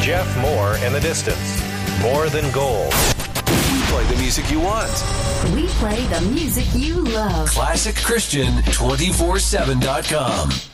Jeff Moore and the Distance. More Than Gold. We play the music you want. We play the music you love. ClassicChristian247.com.